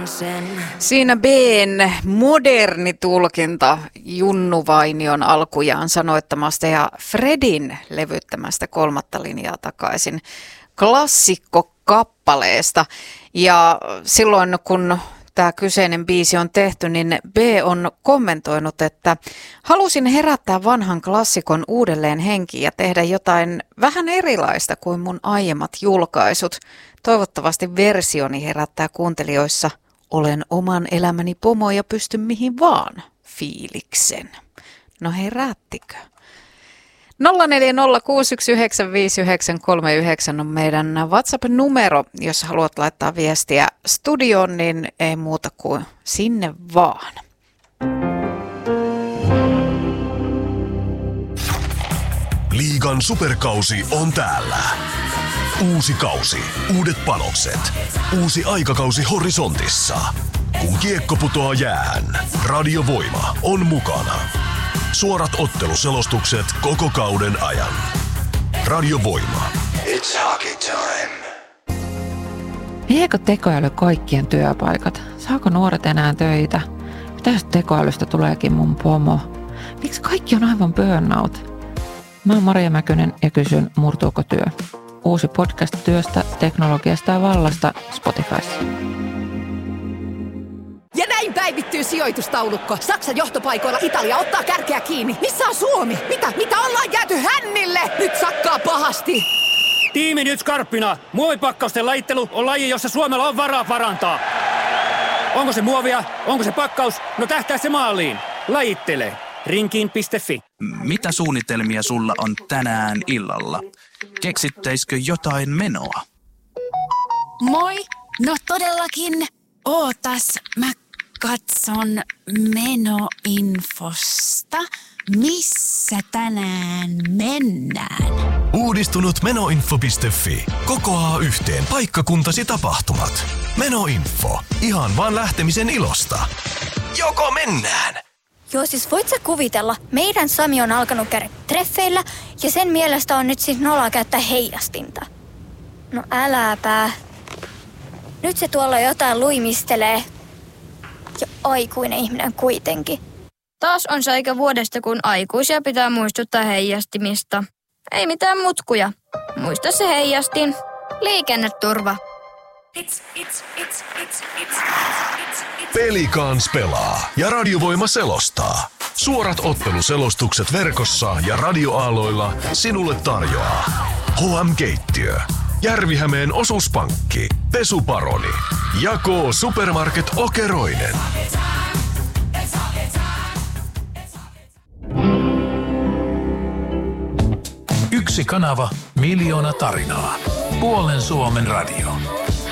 Siinä B:n moderni tulkinta Junnu Vainion alkujaan sanoittamasta ja Fredin levyttämästä Kolmatta linjaa takaisin klassikkokappaleesta. Ja silloin kun tämä kyseinen biisi on tehty, niin B on kommentoinut, että halusin herättää vanhan klassikon uudelleen henkiin ja tehdä jotain vähän erilaista kuin mun aiemmat julkaisut. Toivottavasti versioni herättää kuuntelijoissa olen oman elämäni pomo ja pystyn mihin vaan fiiliksen. No herättikö? 0406195939 on meidän WhatsApp-numero. Jos haluat laittaa viestiä studioon, niin ei muuta kuin sinne vaan. Liigan superkausi on täällä. Uusi kausi, uudet panokset, uusi aikakausi horisontissa. Kun kiekko putoaa jäähän, Radio Voima on mukana. Suorat otteluselostukset koko kauden ajan. Radio Voima. It's hockey time. Viekö tekoäly kaikkien työpaikat? Saako nuoret enää töitä? Mitä jos tekoälystä tuleekin mun pomo? Miksi kaikki on aivan burnout? Mä oon Maria Mäkynen ja kysyn, murtuuko työ? Uusi podcast työstä, teknologiasta ja vallasta Spotifyssa. Ja näin päivittyy sijoitustaulukko. Saksan johtopaikoilla Italia ottaa kärkeä kiinni. Missä on Suomi? Mitä ollaan jääty hännille? Nyt sakkaa pahasti. Tiimi nyt skarppina. Muovipakkausten lajittelu on laji, jossa Suomella on varaa parantaa. Onko se muovia? Onko se pakkaus? No tähtää se maaliin. Lajittele. Rinkiin.fi. Mitä suunnitelmia sulla on tänään illalla? Keksittäisikö jotain menoa? Moi! No todellakin. Ootas, mä katson menoinfosta. Missä tänään mennään? Uudistunut menoinfo.fi kokoaa yhteen paikkakuntasi tapahtumat. Menoinfo. Ihan vaan lähtemisen ilosta. Joko mennään? Joo, siis voit sä kuvitella, meidän Sami on alkanut käydä treffeillä ja sen mielestä on nyt siis noloa käyttää heijastinta. No äläpä. Nyt se tuolla jotain luimistelee. Ja aikuinen ihminen kuitenkin. Taas on se aika vuodesta, kun aikuisia pitää muistuttaa heijastimista. Ei mitään mutkuja. Muista se heijastin. Liikenneturva. Pelikans pelaa ja Radio Voima selostaa. Suorat otteluselostukset verkossa ja radioaaloilla sinulle tarjoaa HM-keittiö, Järvihämeen osuuspankki, Pesuparoni ja K-Supermarket Okeroinen. Yksi kanava, miljoona tarinaa. Puolen Suomen radio.